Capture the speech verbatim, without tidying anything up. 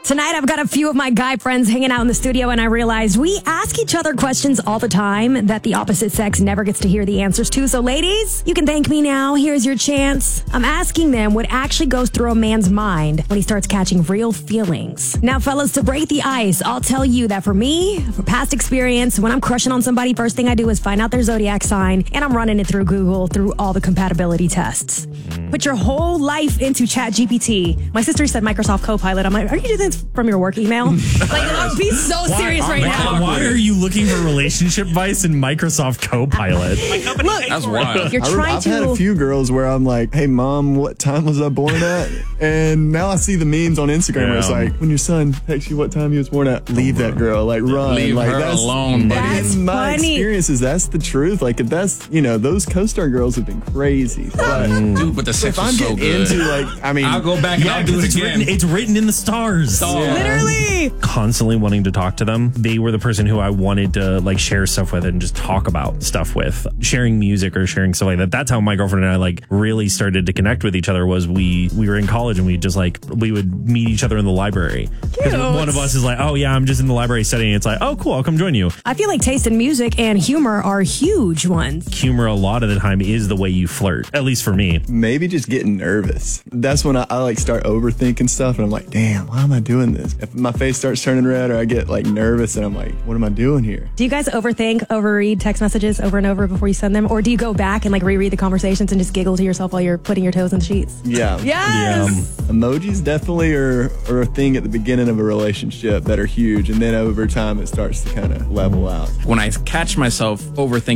Tonight, I've got a few of my guy friends hanging out in the studio, and I realized we ask each other questions all the time that the opposite sex never gets to hear the answers to. So, ladies, you can thank me now. Here's your chance. I'm asking them what actually goes through a man's mind when he starts catching real feelings. Now, fellas, to break the ice, I'll tell you that for me, for past experience, when I'm crushing on somebody, first thing I do is find out their zodiac sign, and I'm running it through Google through all the compatibility tests. Put your whole life into Chat G P T. My sister said Microsoft Copilot. I'm like, are you doing this from your work email? Like, I'll be so why, serious right now. Why are you looking for relationship advice in Microsoft Copilot? Look, that's wild. You're trying I've to. had a few girls where I'm like, hey, mom, what time was I born at? And now I see the memes on Instagram where it's Yeah. like, when your son texts you what time he was born at, leave that girl. Like, run. Leave like, her that's, alone, buddy. That's in my funny. experiences, that's the truth. Like, if that's, you know, those co-star girls have been crazy. But Dude, but the sex if I'm was so getting good. into, like, I mean, I'll go back and Yeah, I'll do it it's again. written, it's written in the stars. Oh. Yeah. Literally. Constantly wanting to talk to them. They were the person who I wanted to like share stuff with and just talk about stuff with. Sharing music or sharing stuff like that. That's how my girlfriend and I like really started to connect with each other. Was we we were in college and we just like we would meet each other in the library. Because one of us is like, oh yeah, I'm just in the library studying. It's like, oh cool, I'll come join you. I feel like taste in music and humor are huge ones. Humor a lot of the time is the way you flirt. At least for me. maybe just getting nervous. That's when I, I like start overthinking stuff and I'm like, damn, why am I doing this? If my face starts turning red or I get like nervous and I'm like, what am I doing here? Do you guys overthink, overread text messages over and over before you send them? Or do you go back and like reread the conversations and just giggle to yourself while you're putting your toes in the sheets? Yeah. Yes! Emojis definitely are, are a thing at the beginning of a relationship that are huge. And then over time, it starts to kind of level out. When I catch myself overthinking